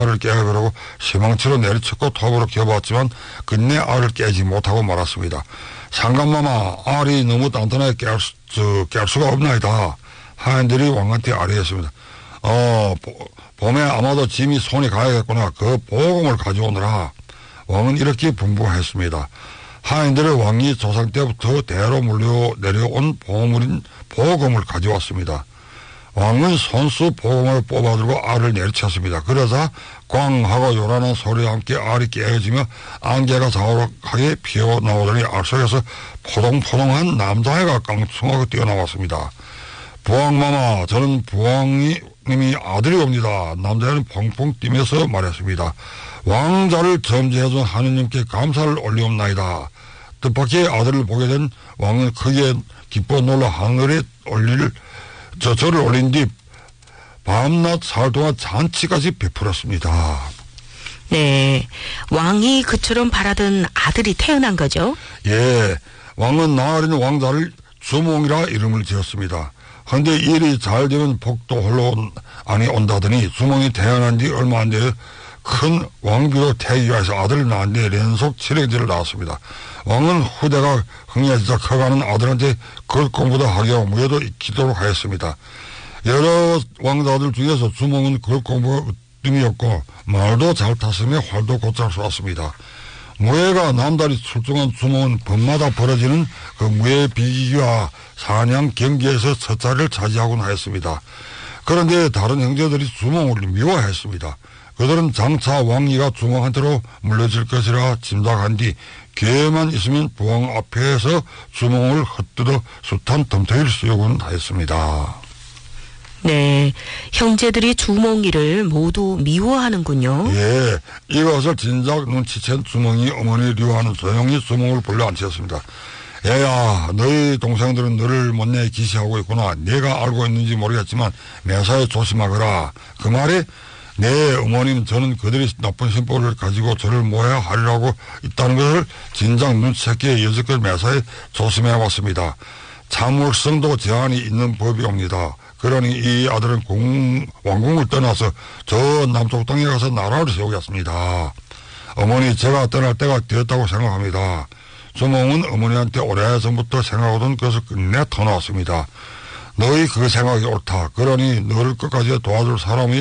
알을 깨우려고 시망치로 내리쳤고 톱으로 겨봤지만 끝내 알을 깨지 못하고 말았습니다. 상감마마, 알이 너무 단단하게 깰 수가 없나이다. 하인들이 왕한테 아뢰었습니다. 봄에 아마도 짐이 손이 가야겠구나. 그 보금을 가져오느라. 왕은 이렇게 분부했습니다. 하인들의 왕이 조상 때부터 대로 물려 내려온 보물인 보금을 가져왔습니다. 왕은 손수 보금을 뽑아들고 알을 내리쳤습니다. 그러자 꽝하고 요란한 소리와 함께 알이 깨어지며 안개가 자욱하게 피어나오더니 알 속에서 포동포동한 남자애가 깡충하고 뛰어나왔습니다. 부왕마마, 저는 부왕님이 아들이 옵니다. 남자애는 펑펑 뛰면서 말했습니다. 왕자를 점지해준 하느님께 감사를 올리옵나이다. 뜻밖의 아들을 보게 된 왕은 크게 기뻐 놀라 하늘에 절을 올린 뒤 밤낮 사흘 동안 잔치까지 베풀었습니다. 네, 왕이 그처럼 바라던 아들이 태어난 거죠? 예, 왕은 나으린 왕자를 주몽이라 이름을 지었습니다. 그런데 일이 잘 되면 복도 홀로 안이 온다더니 주몽이 태어난 뒤 얼마 안 돼 큰 왕비로 태기가해서 아들을 낳았는데連속 7형제를 낳았습니다. 왕은 후대가 흥해지자 커가는 아들한테 글 공부도 하게 하고 무예도 익히도록 하였습니다. 여러 왕자들 중에서 주몽은 글 공부가 으뜸이었고 말도 잘 탔으며 활도 곧잘 쏘았습니다. 무예가 남다리 출중한 주몽은 밤마다 벌어지는 그 무예 비기와 사냥 경기에서 첫 자리를 차지하곤 하였습니다. 그런데 다른 형제들이 주몽을 미워했습니다. 그들은 장차 왕위가 주몽한테로 물려질 것이라 짐작한 뒤 기회만 있으면 부왕 앞에서 주몽을 헛뜯어 숱한 덤터기를 씌우곤 하였습니다. 네, 형제들이 주몽이를 모두 미워하는군요. 예, 이것을 진작 눈치챈 주몽이 어머니 류하는 조용히 주몽을 불러 앉혔습니다. 얘야, 너희 동생들은 너를 못내 기시하고 있구나. 내가 알고 있는지 모르겠지만 매사에 조심하거라. 그 말에 내 어머니는 저는 그들이 나쁜 심보를 가지고 저를 모해야 하리라고 있다는 것을 진작 눈치채기에 여지껏 매사에 조심해 왔습니다. 참을성도 제한이 있는 법이옵니다. 그러니 이 아들은 왕궁을 떠나서 저 남쪽 땅에 가서 나라를 세우겠습니다. 어머니, 제가 떠날 때가 되었다고 생각합니다. 주몽은 어머니한테 오래전부터 생각하던 것을 끝내 터놓았습니다. 너희 그 생각이 옳다. 그러니 너를 끝까지 도와줄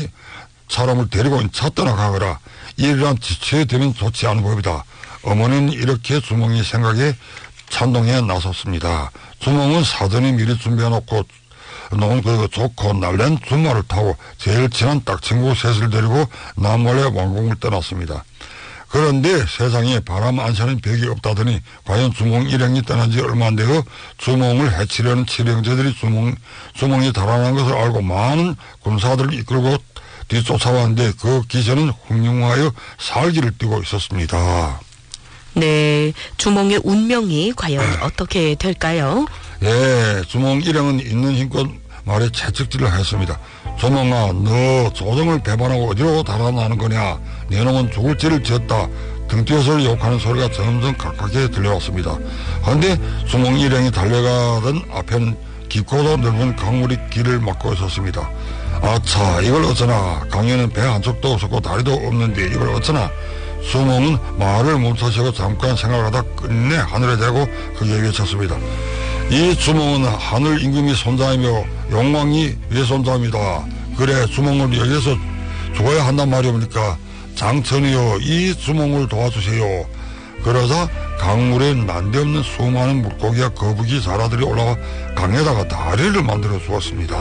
사람을 데리고 차 떠나가거라. 일이란 지체에 되면 좋지 않은 법이다. 어머니는 이렇게 주몽이 생각에 찬동에 나섰습니다. 주몽은 사전에 미리 준비해놓고 놓은 그 좋고 날랜 준마를 타고 제일 친한 딱친구 셋을 데리고 남몰래 왕궁을 떠났습니다. 그런데 세상에 바람 안 새는 벽이 없다더니 과연 주몽 일행이 떠난 지 얼마 안 되어 주몽을 해치려는 칠형제들이 주몽이 달아난 것을 알고 많은 군사들을 이끌고 뒤쫓아왔는데 그 기세는 훌륭하여 살기를 띠고 있었습니다. 네, 주몽의 운명이 과연 어떻게 될까요? 예, 주몽 일행은 있는 힘껏 말에 채찍질을 했습니다. 주몽아, 너 조정을 배반하고 어디로 달아나는 거냐? 네 놈은 죽을 죄를 지었다. 등 뒤에서 욕하는 소리가 점점 가깝게 들려왔습니다. 그런데 주몽 일행이 달려가던 앞에는 깊고도 넓은 강물이 길을 막고 있었습니다. 아차, 이걸 어쩌나. 강에는 배 한쪽도 없었고 다리도 없는데 이걸 어쩌나. 주몽은 말을 멈춰서고 잠깐 생각을 하다 끝내 하늘에 대고 크게 외쳤습니다. 이 주몽은 하늘 임금이 손자이며 용왕이 외손자입니다. 그래, 주몽을 여기서 죽어야 한단 말이옵니까? 장천이여, 이 주몽을 도와주세요. 그러자 강물에 난데없는 수많은 물고기와 거북이 자라들이 올라와 강에다가 다리를 만들어 주었습니다.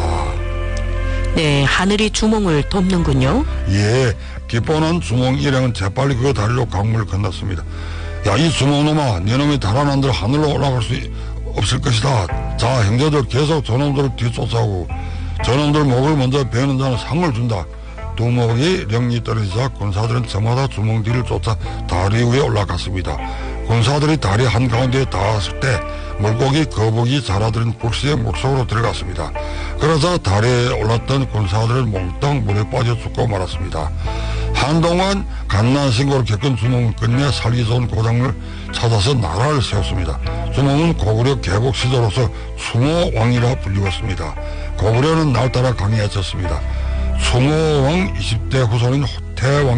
네, 하늘이 주몽을 돕는군요. 예, 기뻐하는 주몽 일행은 재빨리 그 다리로 강물을 건넜습니다. 야, 이 주몽놈아, 네 놈이 달아난 대로 하늘로 올라갈 수 없을 것이다. 자, 형제들 계속 저놈들을 뒤쫓아오고 저놈들 목을 먼저 베는 자는 상을 준다. 두목이 령이 떨어지자 군사들은 저마다 주몽 뒤를 쫓아 다리 위에 올라갔습니다. 군사들이 다리 한가운데에 닿았을 때 물고기, 거북이, 자라들은 불시에 물속으로 들어갔습니다. 그러자 다리에 올랐던 군사들은 몽땅 물에 빠져 죽고 말았습니다. 한동안 갓난신고를 겪은 주몽은 끝내 살기 좋은 고장을 찾아서 나라를 세웠습니다. 주몽은 고구려 개국 시조로서 수모왕이라 불리웠습니다. 고구려는 날따라 강해졌습니다. 수모왕 20대 후손인 대왕